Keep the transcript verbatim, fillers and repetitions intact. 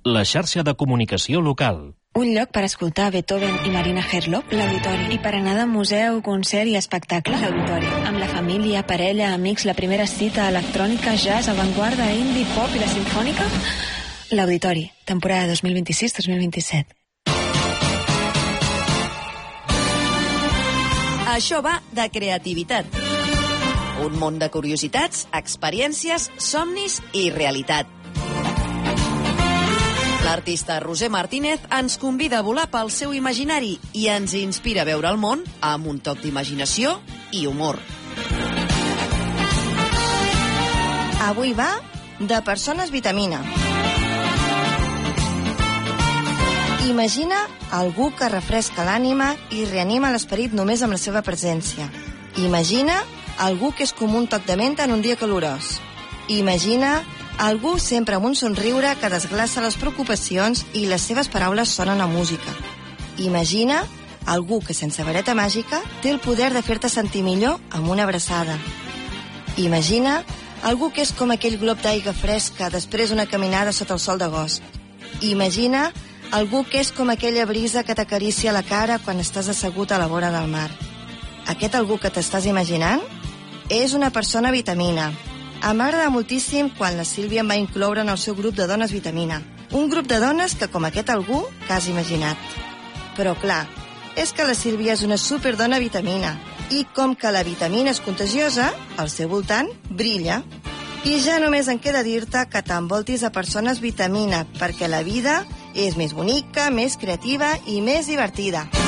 la xarxa de comunicació local. Un lloc per escoltar Beethoven i Marina Herlop, l'Auditori. I per anar de museu, concert i espectacle, l'Auditori. Amb la família, parella, amics, la primera cita, electrònica, jazz, avantguarda, indie, pop i la simfònica, l'Auditori. Temporada dos mil vint-i-sis dos mil vint-i-set. Això va de creativitat. Un món de curiositats, experiències, somnis i realitat. L'artista Roser Martínez ens convida a volar pel seu imaginari i ens inspira a veure el món amb un toc d'imaginació i humor. Avui va de persones vitamina. Imagina algú que refresca l'ànima i reanima l'esperit només amb la seva presència. Imagina algú que és com un toc de menta en un dia calorós. Imagina algú sempre amb un somriure que desglaça les preocupacions i les seves paraules sonen a música. Imagina algú que sense vareta màgica té el poder de fer-te sentir millor amb una abraçada. Imagina algú que és com aquell glob d'aigua fresca després d'una caminada sota el sol d'agost. Imagina algú que és com aquella brisa que t'acaricia la cara quan estàs assegut a la vora del mar. Aquest algú que t'estàs imaginant és una persona vitamina. Em va agradar moltíssim quan la Sílvia em va incloure en el seu grup de dones vitamina. Un grup de dones que com aquest algú que has imaginat. Però clar, és que la Sílvia és una superdona vitamina. I com que la vitamina és contagiosa, al seu voltant brilla. I ja només em queda dir-te que t'envoltis a persones vitamina, perquè la vida és més bonica, més creativa i més divertida.